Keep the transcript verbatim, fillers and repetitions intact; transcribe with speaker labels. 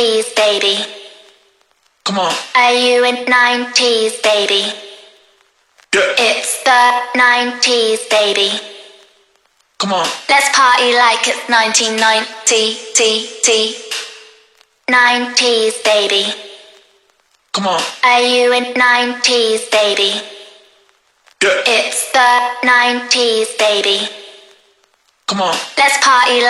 Speaker 1: nineties, baby?
Speaker 2: Come on.
Speaker 1: Are you in nineties, baby?
Speaker 2: Yeah.
Speaker 1: It's the nineties, baby.
Speaker 2: Come on.
Speaker 1: Let's party like it's nineteen ninety, T, T. nineties, baby.
Speaker 2: Come on.
Speaker 1: Are you in nineties, baby?
Speaker 2: Yeah.
Speaker 1: It's the nineties, baby.
Speaker 2: Come on.
Speaker 1: Let's party like